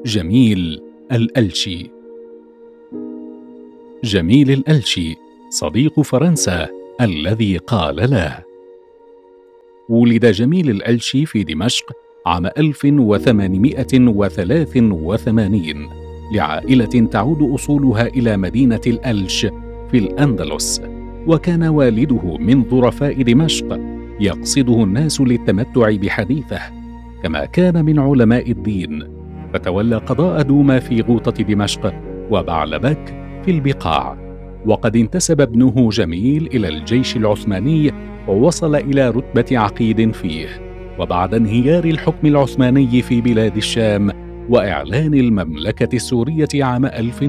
جميل الألشي. جميل الألشي صديق فرنسا الذي قال له. ولد جميل الألشي في دمشق عام 1883 لعائلة تعود أصولها إلى مدينة الألش في الأندلس، وكان والده من ظرفاء دمشق يقصده الناس للتمتع بحديثه، كما كان من علماء الدين، فتولى قضاء دوما في غوطة دمشق وبعلبك في البقاع. وقد انتسب ابنه جميل إلى الجيش العثماني ووصل إلى رتبة عقيد فيه. وبعد انهيار الحكم العثماني في بلاد الشام وإعلان المملكة السورية عام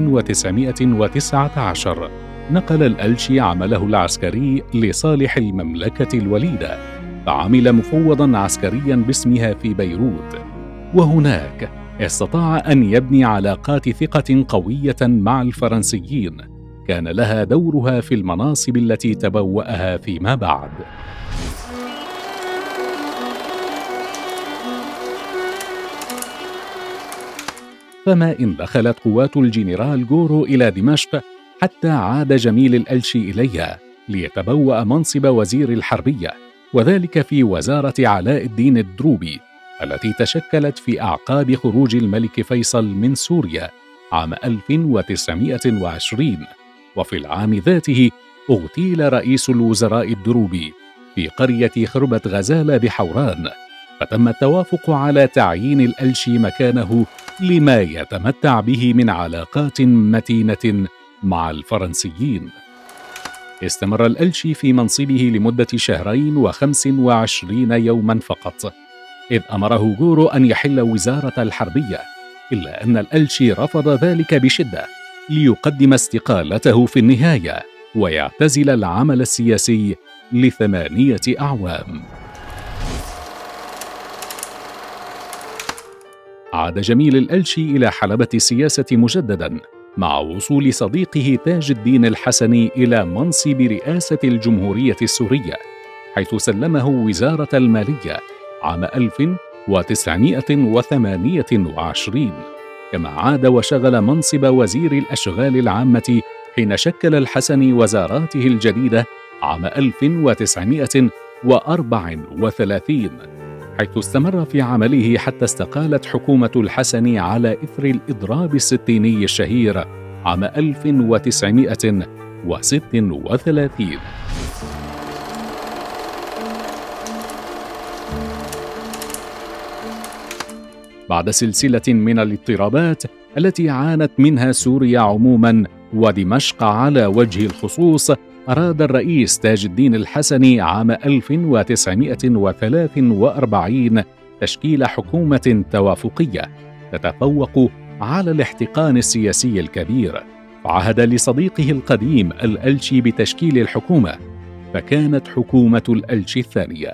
1919 نقل الألشي عمله العسكري لصالح المملكة الوليدة، فعمل مفوضا عسكريا باسمها في بيروت، وهناك استطاع أن يبني علاقات ثقة قوية مع الفرنسيين كان لها دورها في المناصب التي تبوأها فيما بعد. فما إن دخلت قوات الجنرال غورو إلى دمشق حتى عاد جميل الألشي إليها ليتبوأ منصب وزير الحربية، وذلك في وزارة علاء الدين الدروبي التي تشكلت في أعقاب خروج الملك فيصل من سوريا عام 1920. وفي العام ذاته اغتيل رئيس الوزراء الدروبي في قرية خربة غزالة بحوران، فتم التوافق على تعيين الألشي مكانه لما يتمتع به من علاقات متينة مع الفرنسيين. استمر الألشي في منصبه لمدة 2 و25 يوما فقط، إذ أمره غورو أن يحل وزارة الحربية، إلا أن الألشي رفض ذلك بشدة ليقدم استقالته في النهاية ويعتزل العمل السياسي ل8 أعوام. عاد جميل الألشي إلى حلبة السياسة مجددا مع وصول صديقه تاج الدين الحسني إلى منصب رئاسة الجمهورية السورية، حيث سلمه وزارة المالية عام 1928، كما عاد وشغل منصب وزير الأشغال العامة حين شكل الحسني وزاراته الجديدة عام 1934، حيث استمر في عمله حتى استقالت حكومة الحسني على إثر الإضراب الستيني الشهير عام 1936. بعد سلسلة من الاضطرابات التي عانت منها سوريا عموما ودمشق على وجه الخصوص، أراد الرئيس تاج الدين الحسني عام 1943 تشكيل حكومة توافقية تتفوق على الاحتقان السياسي الكبير، فعهد لصديقه القديم الألشي بتشكيل الحكومة، فكانت حكومة الألشي الثانية.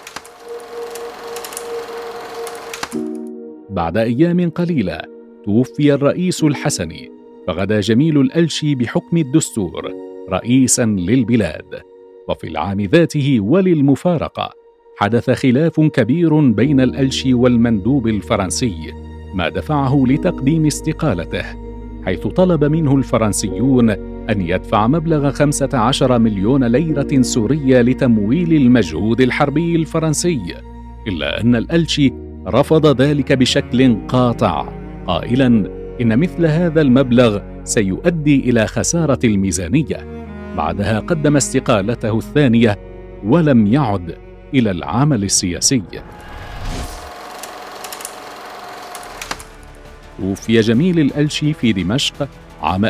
بعد أيام قليلة توفي الرئيس الحسني، فغدا جميل الألشي بحكم الدستور رئيساً للبلاد. وفي العام ذاته وللمفارقة حدث خلاف كبير بين الألشي والمندوب الفرنسي، ما دفعه لتقديم استقالته، حيث طلب منه الفرنسيون أن يدفع مبلغ 15 مليون ليرة سورية لتمويل المجهود الحربي الفرنسي، إلا أن الألشي رفض ذلك بشكل قاطع، قائلاً إن مثل هذا المبلغ سيؤدي إلى خسارة الميزانية. بعدها قدم استقالته الثانية ولم يعد إلى العمل السياسي. توفي جميل الألشي في دمشق عام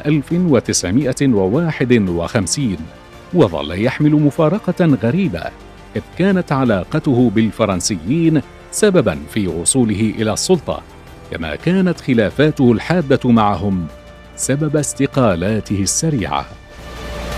1951، وظل يحمل مفارقة غريبة، إذ كانت علاقته بالفرنسيين سبباً في وصوله إلى السلطة، كما كانت خلافاته الحادة معهم سبب استقالاته السريعة.